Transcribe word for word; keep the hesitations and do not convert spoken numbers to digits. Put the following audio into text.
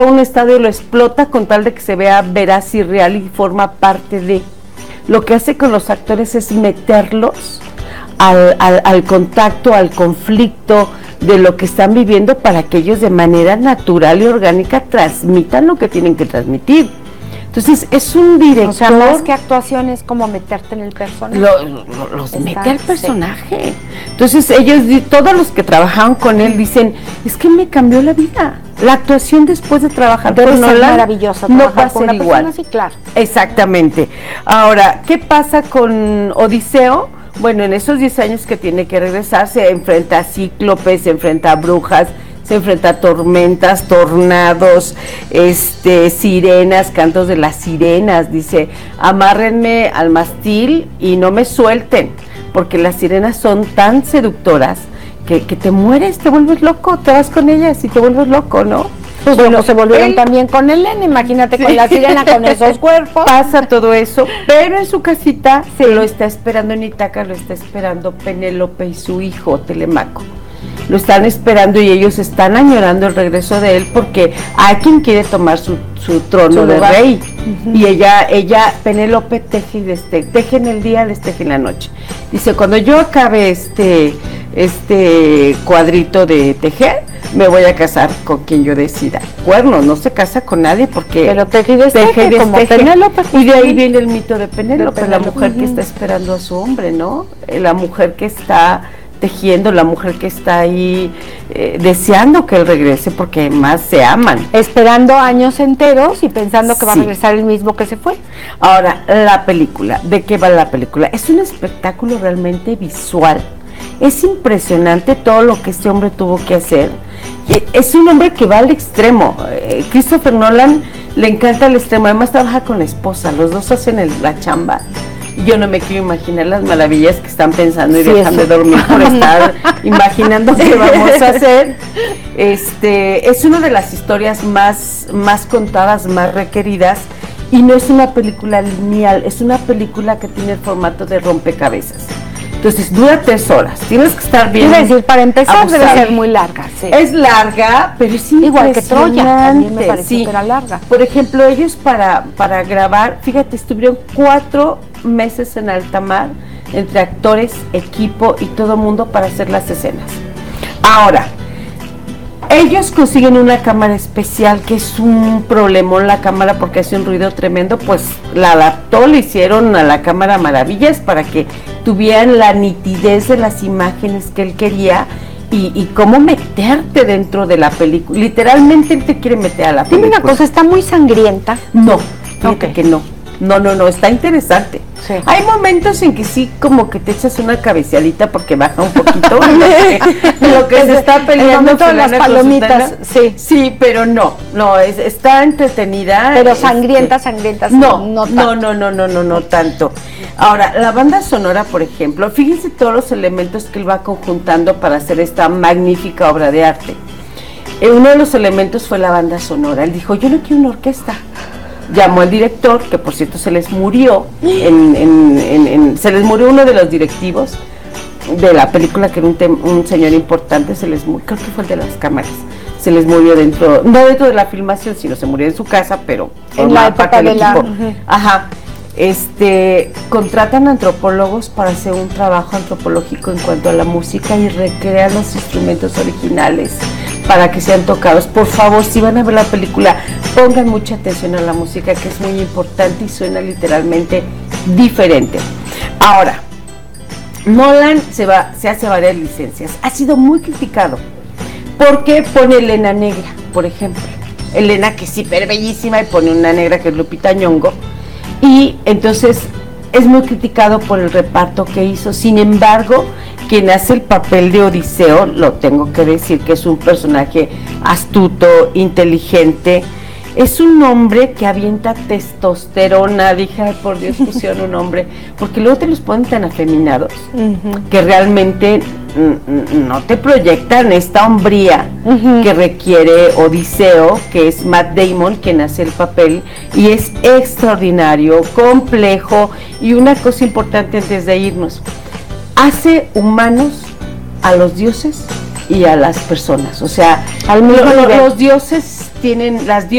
un estadio lo explota con tal de que se vea veraz y real y forma parte de. Lo que hace con los actores es meterlos al, al, al contacto, al conflicto de lo que están viviendo para que ellos de manera natural y orgánica transmitan lo que tienen que transmitir. Entonces es un director. O sea, más que actuación es como meterte en el personaje. Lo, lo, los mete al personaje. Sí. Entonces ellos, todos los que trabajaron con él dicen, es que me cambió la vida. La actuación después de trabajar Debe con ser Nolan maravillosa. No va a ser una igual. Persona, sí, claro. Exactamente. Ahora, ¿qué pasa con Odiseo? Bueno, en esos diez años que tiene que regresar, se enfrenta a cíclopes, se enfrenta a brujas, se enfrenta a tormentas, tornados, este, sirenas, cantos de las sirenas. Dice, amárrenme al mastil y no me suelten, porque las sirenas son tan seductoras que, que te mueres, te vuelves loco, te vas con ellas y te vuelves loco, ¿no? Pues bueno, se volvieron él, también con Elena, imagínate sí. Con la sirena, con esos cuerpos. Pasa todo eso, pero en su casita se lo está esperando en Ítaca, lo está esperando Penélope y su hijo Telemaco. Lo están esperando y ellos están añorando el regreso de él porque hay quien quiere tomar su, su trono su de rey. Uh-huh. Y ella, ella, Penélope teje y desteje, teje en el día, les teje en la noche. Dice, cuando yo acabe este, este cuadrito de tejer, me voy a casar con quien yo decida. Cuerno, no se casa con nadie porque pero teje y desteje, teje y desteje como Penélope. Y de ahí viene el mito de Penélope, la mujer uh-huh. que está esperando a su hombre, ¿no? La mujer que está tejiendo, la mujer que está ahí eh, deseando que él regrese porque más se aman. Esperando años enteros y pensando que sí. Va a regresar el mismo que se fue. Ahora, la película, ¿de qué va la película? Es un espectáculo realmente visual. Es impresionante todo lo que este hombre tuvo que hacer. Es un hombre que va al extremo. Eh, Christopher Nolan le encanta el extremo, además trabaja con la esposa, los dos hacen el, la chamba. Yo no me quiero imaginar las maravillas que están pensando y sí, dejan eso. de dormir por estar imaginando qué vamos a hacer. Este, es una de las historias más, más contadas, más requeridas, y no es una película lineal, es una película que tiene el formato de rompecabezas. Entonces dura tres horas, tienes que estar bien. Quiero decir, para empezar debe ser muy larga. Sí. Es larga, pero es igual que Troya, también me pareció sí. que era larga. Por ejemplo, ellos para, para grabar, fíjate, estuvieron cuatro meses en alta mar, entre actores, equipo y todo mundo para hacer las escenas. Ahora, ellos consiguen una cámara especial que es un problemón la cámara porque hace un ruido tremendo, pues la adaptó, le hicieron a la cámara maravillas para que tuvieran la nitidez de las imágenes que él quería y, y cómo meterte dentro de la película. Literalmente él te quiere meter a la película. Dime una cosa, ¿está muy sangrienta? No, fíjate okay. que no. No, no, no, está interesante. Sí. Hay momentos en que sí, como que te echas una cabeceadita porque baja un poquito lo que se está peleando con las palomitas. Sí, sí, pero no, no, es, está entretenida. Pero sangrienta, este, sangrienta. No, no, no, no, no, no, no, no tanto. Ahora, la banda sonora, por ejemplo, fíjense todos los elementos que él va conjuntando para hacer esta magnífica obra de arte. Eh, uno de los elementos fue la banda sonora. Él dijo, yo no quiero una orquesta. Llamó al director, que por cierto se les murió, en, en, en, en, se les murió uno de los directivos de la película, que era un, tem, un señor importante, se les murió, creo que fue el de las cámaras, se les murió dentro, no dentro de la filmación, sino se murió en su casa, pero en la época de la... Uh-huh. Ajá, este, contratan antropólogos para hacer un trabajo antropológico en cuanto a la música y recrear los instrumentos originales para que sean tocados. Por favor, si van a ver la película, pongan mucha atención a la música, que es muy importante y suena literalmente diferente. Ahora, Nolan se va, se hace varias licencias. Ha sido muy criticado porque pone Elena negra, por ejemplo. Elena, que es hiper bellísima, y pone una negra que es Lupita Nyong'o. Y entonces es muy criticado por el reparto que hizo. Sin embargo, quien hace el papel de Odiseo, lo tengo que decir que es un personaje astuto, inteligente, es un hombre que avienta testosterona. Dije, ay, por Dios, pusieron un hombre, porque luego te los ponen tan afeminados, uh-huh. que realmente mm, no te proyectan esta hombría uh-huh. que requiere Odiseo, que es Matt Damon quien hace el papel, y es extraordinario, complejo, y una cosa importante antes de irnos, hace humanos a los dioses y a las personas. O sea, al mismo lo, nivel. los dioses tienen, las